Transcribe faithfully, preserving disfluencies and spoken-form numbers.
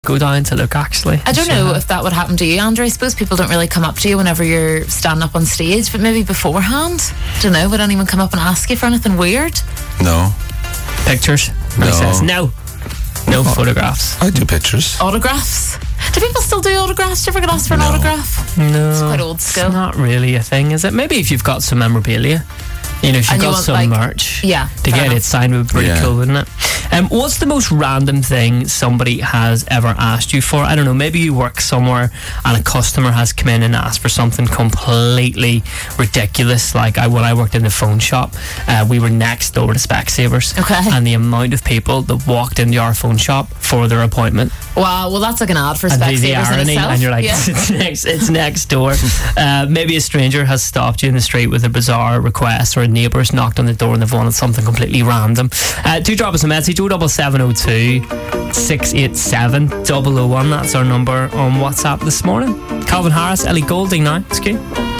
go down to look, actually. I don't know if that would happen to you, Andrew. I suppose people don't really come up to you whenever you're standing up on stage, but maybe beforehand. I don't know, would anyone come up and ask you for anything weird? No. Pictures? No. He says no. No oh, photographs. I do pictures. Autographs? Do people still do autographs? Do you ever get asked for an No. autograph? No. It's quite old school. It's not really a thing, is it? Maybe if you've got some memorabilia. You know, if you've And you got want, some like- merch Yeah, to fair get enough. it signed would be pretty Yeah. cool, wouldn't it? Um, what's the most random thing somebody has ever asked you for? I don't know, maybe you work somewhere and a customer has come in and asked for something completely ridiculous. Like I, when I worked in the phone shop, uh, we were next door to Specsavers. Okay. And the amount of people that walked into our phone shop for their appointment. Wow, well that's like an ad for And the, the Specsavers in irony, itself. and you're like, Yeah. it's next, it's next door. Uh, maybe a stranger has stopped you in the street with a bizarre request, or a neighbour's knocked on the door and they've wanted something completely random. Uh, do drop us a message, oh double seven oh two, six eight seven, double oh one. That's our number on WhatsApp this morning. Calvin Harris, Ellie Goulding now. It's good.